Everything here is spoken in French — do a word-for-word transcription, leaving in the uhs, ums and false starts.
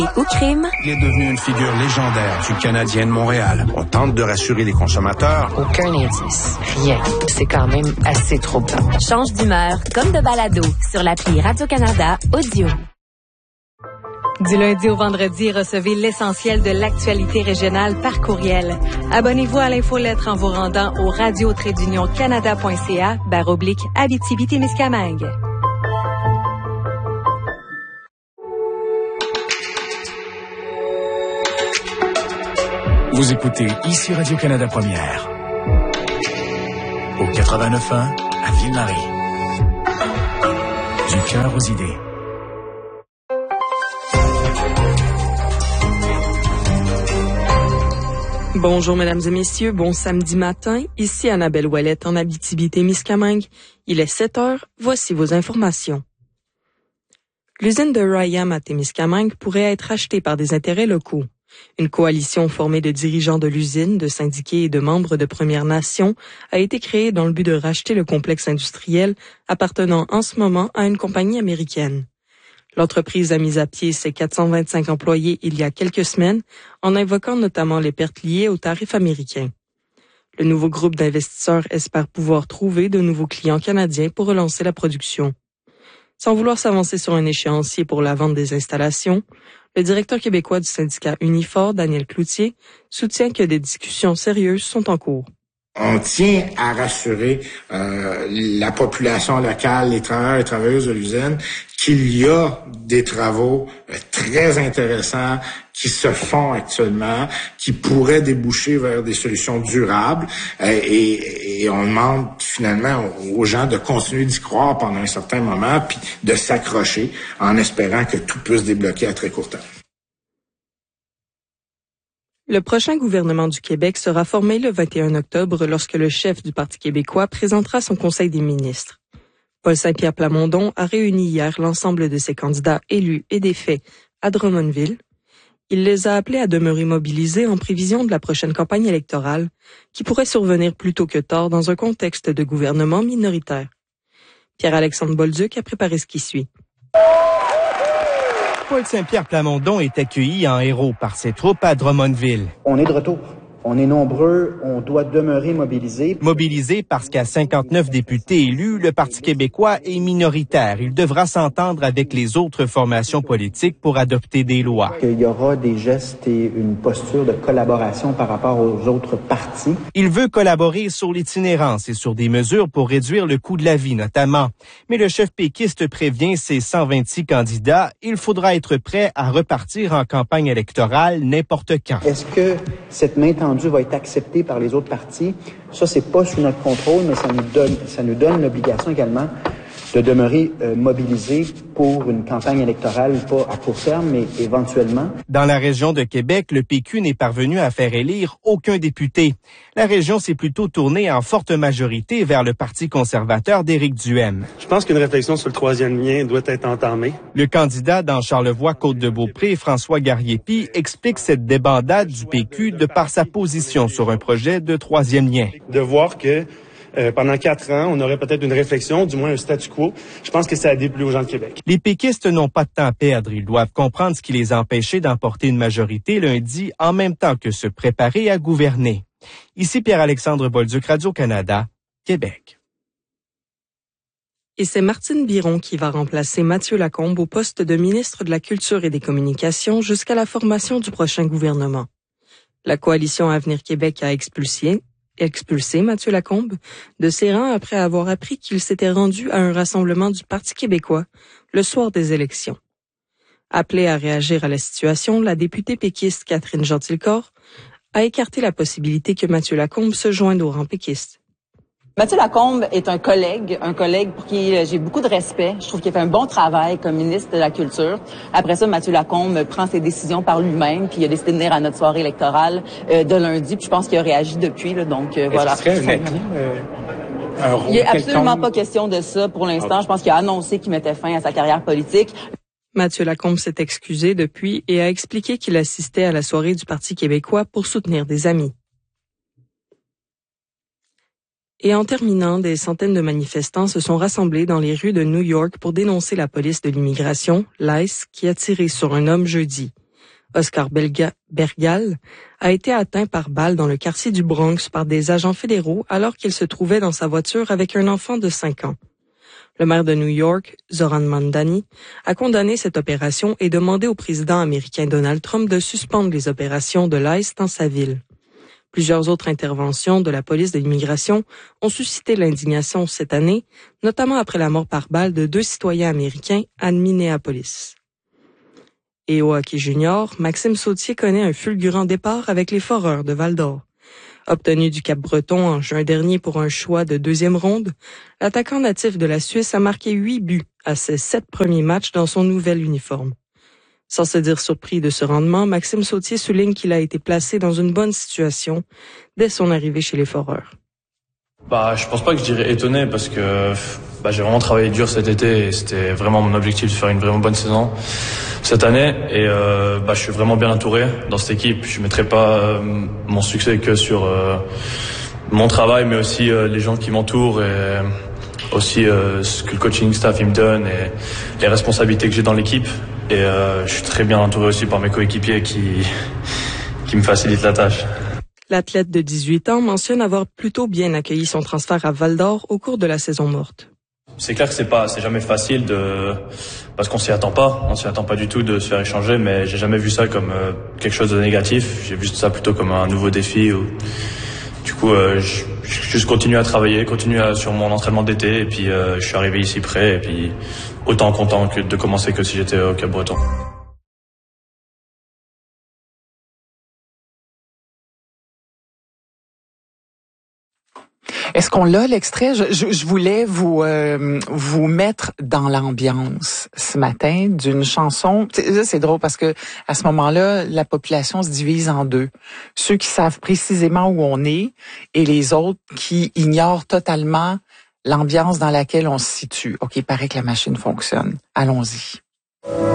Et au crime, il est devenu une figure légendaire du Canadien de Montréal. On tente de rassurer les consommateurs. Aucun indice. Rien. C'est quand même assez troublant. change d'humeur comme de balado sur l'appli Radio-Canada Audio. Du lundi au vendredi, recevez l'essentiel de l'actualité régionale par courriel. Abonnez-vous à l'infolettre en vous rendant au radio-canada.ca barre oblique Abitibi-Témiscamingue. Vous écoutez ici Radio-Canada Première. Au quatre-vingt-neuf un à Ville-Marie. Du cœur aux idées. Bonjour mesdames et messieurs, bon samedi matin, ici Annabelle Ouellette en Abitibi-Témiscamingue. Il est sept heures, voici vos informations. L'usine de Rayam à Témiscamingue pourrait être achetée par des intérêts locaux. Une coalition formée de dirigeants de l'usine, de syndiqués et de membres de Premières Nations a été créée dans le but de racheter le complexe industriel appartenant en ce moment à une compagnie américaine. L'entreprise a mis à pied ses quatre cent vingt-cinq employés il y a quelques semaines, en invoquant notamment les pertes liées aux tarifs américains. Le nouveau groupe d'investisseurs espère pouvoir trouver de nouveaux clients canadiens pour relancer la production. Sans vouloir s'avancer sur un échéancier pour la vente des installations, le directeur québécois du syndicat Unifor, Daniel Cloutier, soutient que des discussions sérieuses sont en cours. On tient à rassurer euh, la population locale, les travailleurs et travailleuses de l'usine, qu'il y a des travaux euh, très intéressants qui se font actuellement, qui pourraient déboucher vers des solutions durables. Euh, et, et on demande finalement aux gens de continuer d'y croire pendant un certain moment, puis de s'accrocher en espérant que tout peut se débloquer à très court terme. Le prochain gouvernement du Québec sera formé le vingt et un octobre lorsque le chef du Parti québécois présentera son Conseil des ministres. Paul Saint-Pierre Plamondon a réuni hier l'ensemble de ses candidats élus et défaits à Drummondville. Il les a appelés à demeurer mobilisés en prévision de la prochaine campagne électorale, qui pourrait survenir plus tôt que tard dans un contexte de gouvernement minoritaire. Pierre-Alexandre Bolduc a préparé ce qui suit. Paul Saint-Pierre Plamondon est accueilli en héros par ses troupes à Drummondville. On est de retour. On est nombreux, on doit demeurer mobilisés. Mobilisés parce qu'à cinquante-neuf députés élus, le Parti québécois est minoritaire. Il devra s'entendre avec les autres formations politiques pour adopter des lois. Il y aura des gestes et une posture de collaboration par rapport aux autres partis. Il veut collaborer sur l'itinérance et sur des mesures pour réduire le coût de la vie notamment. Mais le chef péquiste prévient ses cent vingt-six candidats, il faudra être prêt à repartir en campagne électorale n'importe quand. Est-ce que cette main tendue va être accepté par les autres partis? Ça, c'est pas sous notre contrôle, mais ça nous donne, ça nous donne l'obligation également de demeurer euh, mobilisés pour une campagne électorale, pas à court terme, mais éventuellement. Dans la région de Québec, le P Q n'est parvenu à faire élire aucun député. La région s'est plutôt tournée en forte majorité vers le Parti conservateur d'Éric Duhaime. Je pense qu'une réflexion sur le troisième lien doit être entamée. Le candidat dans Charlevoix-Côte-de-Beaupré, François Garriépi, explique cette débandade du P Q de par sa position sur un projet de troisième lien. De voir que Euh, pendant quatre ans, on aurait peut-être une réflexion, du moins un statu quo. Je pense que ça a déplu aux gens de Québec. Les péquistes n'ont pas de temps à perdre. Ils doivent comprendre ce qui les a empêchés d'emporter une majorité lundi en même temps que se préparer à gouverner. Ici Pierre-Alexandre Bolduc, Radio-Canada, Québec. Et c'est Martine Biron qui va remplacer Mathieu Lacombe au poste de ministre de la Culture et des Communications jusqu'à la formation du prochain gouvernement. La coalition Avenir Québec a expulsé expulsé Mathieu Lacombe de ses rangs après avoir appris qu'il s'était rendu à un rassemblement du Parti québécois le soir des élections. Appelée à réagir à la situation, la députée péquiste Catherine Gentilcorps a écarté la possibilité que Mathieu Lacombe se joigne au rang péquiste. Mathieu Lacombe est un collègue, un collègue pour qui j'ai beaucoup de respect. Je trouve qu'il a fait un bon travail comme ministre de la Culture. Après ça, Mathieu Lacombe prend ses décisions par lui-même, puis il a décidé de venir à notre soirée électorale euh, de lundi. Puis je pense qu'il a réagi depuis, là, donc euh, voilà. Ce serait un acquis, euh, un rôle il n'est absolument quelconque. pas question de ça pour l'instant. Okay. Je pense qu'il a annoncé qu'il mettait fin à sa carrière politique. Mathieu Lacombe s'est excusé depuis et a expliqué qu'il assistait à la soirée du Parti québécois pour soutenir des amis. Et en terminant, des centaines de manifestants se sont rassemblés dans les rues de New York pour dénoncer la police de l'immigration, l'I C E, qui a tiré sur un homme jeudi. Oscar Belga- Bergal, a été atteint par balle dans le quartier du Bronx par des agents fédéraux alors qu'il se trouvait dans sa voiture avec un enfant de cinq ans. Le maire de New York, Zoran Mamdani, a condamné cette opération et demandé au président américain Donald Trump de suspendre les opérations de l'ICE dans sa ville. Plusieurs autres interventions de la police de l'immigration ont suscité l'indignation cette année, notamment après la mort par balle de deux citoyens américains à Minneapolis. Et au hockey junior, Maxime Sautier connaît un fulgurant départ avec les Foreurs de Val-d'Or. Obtenu du Cap-Breton en juin dernier pour un choix de deuxième ronde, l'attaquant natif de la Suisse a marqué huit buts à ses sept premiers matchs dans son nouvel uniforme. Sans se dire surpris de ce rendement, Maxime Sautier souligne qu'il a été placé dans une bonne situation dès son arrivée chez les Foreurs. Bah, je pense pas que je dirais étonné parce que bah, j'ai vraiment travaillé dur cet été et c'était vraiment mon objectif de faire une vraiment bonne saison cette année et euh, bah, je suis vraiment bien entouré dans cette équipe. Je mettrai pas euh, mon succès que sur euh, mon travail mais aussi euh, les gens qui m'entourent et aussi euh, ce que le coaching staff il me donne et les responsabilités que j'ai dans l'équipe. Et euh, je suis très bien entouré aussi par mes coéquipiers qui, qui me facilitent la tâche. L'athlète de dix-huit ans mentionne avoir plutôt bien accueilli son transfert à Val-d'Or au cours de la saison morte. C'est clair que c'est pas, c'est jamais facile de, parce qu'on s'y attend pas, on s'y attend pas du tout de se faire échanger, mais j'ai jamais vu ça comme euh, quelque chose de négatif. J'ai vu ça plutôt comme un nouveau défi. Où, du coup, euh, je, je juste continue à travailler, continue à, sur mon entraînement d'été, et puis euh, je suis arrivé ici prêt, et puis autant content que de commencer que si j'étais au Cap-Breton. Est-ce qu'on l'a, l'extrait? Je, je, je voulais vous euh, vous mettre dans l'ambiance ce matin d'une chanson. C'est, c'est drôle parce que à ce moment-là, la population se divise en deux. Ceux qui savent précisément où on est et les autres qui ignorent totalement l'ambiance dans laquelle on se situe. OK, il paraît que la machine fonctionne. Allons-y.